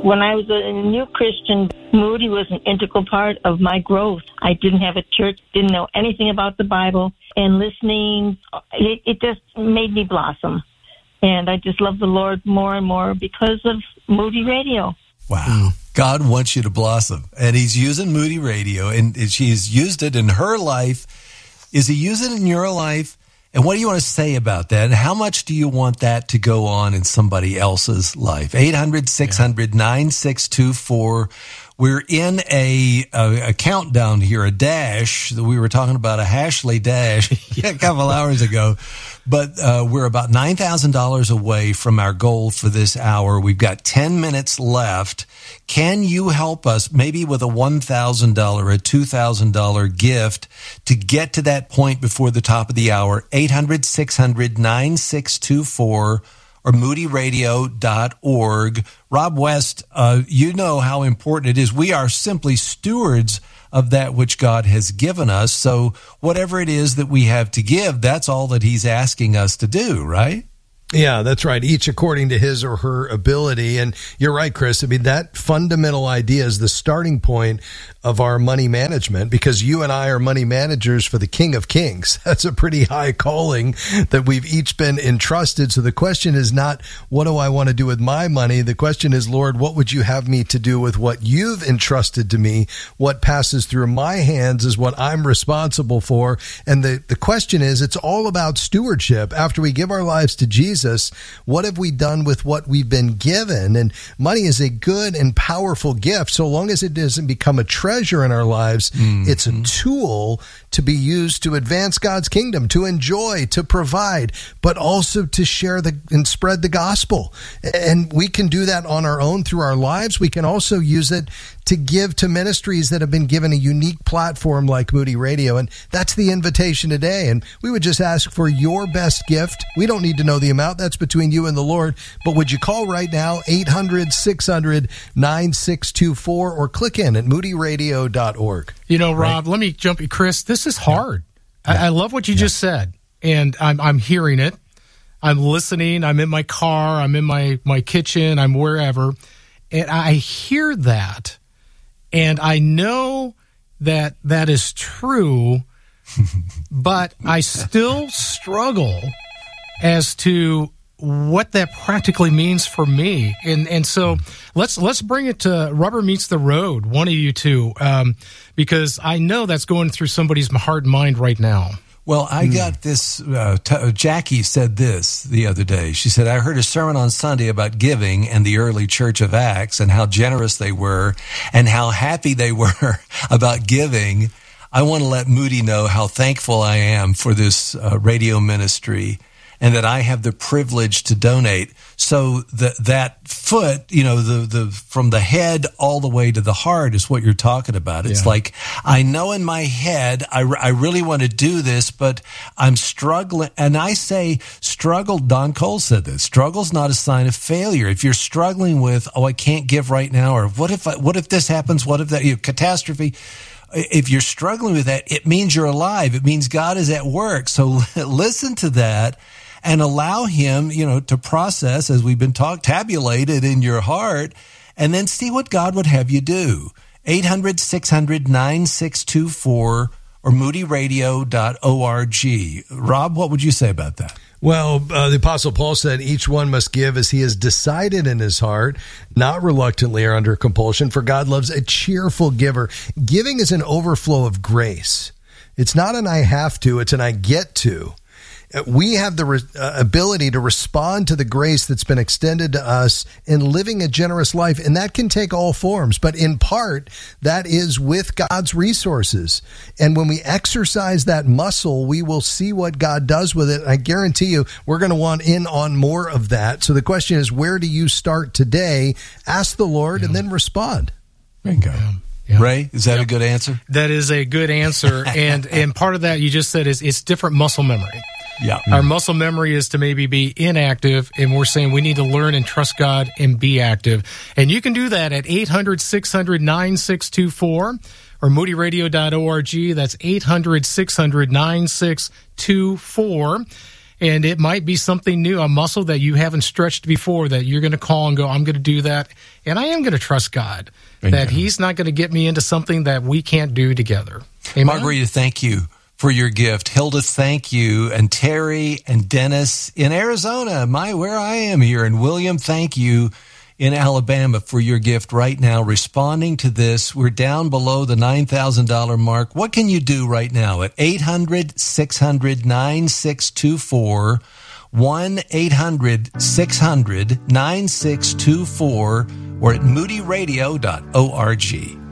When I was a new Christian, Moody was an integral part of my growth. I didn't have a church, didn't know anything about the Bible, and listening, it just made me blossom. And I just love the Lord more and more because of Moody Radio. Wow. God wants you to blossom, and he's using Moody Radio, and she's used it in her life. Is he using it in your life? And what do you want to say about that? And how much do you want that to go on in somebody else's life? 800-600-9624. We're in a countdown here, a dash. We were talking about a Hashley dash a couple hours ago. But we're about $9,000 away from our goal for this hour. We've got 10 minutes left. Can you help us maybe with a $1,000, a $2,000 gift to get to that point before the top of the hour? 800-600-9624 or moodyradio.org. Rob West, you know how important it is. We are simply stewards of that which God has given us. So whatever it is that we have to give, that's all that he's asking us to do, right? Yeah, that's right. Each according to his or her ability. And you're right, Chris. I mean, that fundamental idea is the starting point of our money management, because you and I are money managers for the King of Kings. That's a pretty high calling that we've each been entrusted. So the question is not, what do I want to do with my money? The question is, Lord, what would you have me to do with what you've entrusted to me? What passes through my hands is what I'm responsible for. And the question is, it's all about stewardship. After we give our lives to Jesus, what have we done with what we've been given? And money is a good and powerful gift. So long as it doesn't become a treasure in our lives, it's a tool to be used to advance God's kingdom, to enjoy, to provide, but also to share and spread the gospel. And we can do that on our own through our lives. We can also use it to give to ministries that have been given a unique platform like Moody Radio. And that's the invitation today. And we would just ask for your best gift. We don't need to know the amount. That's between you and the Lord. But would you call right now, 800-600-9624, or click in at moodyradio.org. You know, Rob, let me jump in. Chris, this is hard. I love what you just said. And I'm hearing it. I'm listening. I'm in my car. I'm in my kitchen. I'm wherever. And I hear that. And I know that is true, but I still struggle as to what that practically means for me. And so let's bring it to rubber meets the road, one of you two, because I know that's going through somebody's heart and mind right now. Well, I got this, Jackie said this the other day. She said, I heard a sermon on Sunday about giving and the early Church of Acts and how generous they were and how happy they were about giving. I want to let Moody know how thankful I am for this radio ministry and that I have the privilege to donate. So that foot, you know, the from the head all the way to the heart is what you're talking about. It's like, I know in my head, I really want to do this, but I'm struggling. And I say struggle, Don Cole said this, struggle's not a sign of failure. If you're struggling with, I can't give right now, or what if this happens? What if that, catastrophe? If you're struggling with that, it means you're alive. It means God is at work. So listen to that. And allow him, to process, as we've been tabulate it in your heart, and then see what God would have you do. 800-600-9624 or moodyradio.org. Rob, what would you say about that? Well, the Apostle Paul said, each one must give as he has decided in his heart, not reluctantly or under compulsion, for God loves a cheerful giver. Giving is an overflow of grace. It's not an I have to, it's an I get to. We have the ability to respond to the grace that's been extended to us in living a generous life, and that can take all forms. But in part, that is with God's resources. And when we exercise that muscle, we will see what God does with it. I guarantee you, we're going to want in on more of that. So the question is, where do you start today? Ask the Lord and then respond. Bingo. Yeah. Ray, is that a good answer? That is a good answer. And part of that you just said is it's different muscle memory. Yeah. Our muscle memory is to maybe be inactive, and we're saying we need to learn and trust God and be active. And you can do that at 800-600-9624 or moodyradio.org. That's 800-600-9624. And it might be something new, a muscle that you haven't stretched before that you're going to call and go, I'm going to do that. And I am going to trust God that He's not going to get me into something that we can't do together. Amen? Margarita, thank you for your gift. Hilda, thank you. And Terry and Dennis in Arizona, where I am here. And William, thank you in Alabama for your gift right now. Responding to this, we're down below the $9,000 mark. What can you do right now at 800-600-9624, 1-800-600-9624, or at moodyradio.org.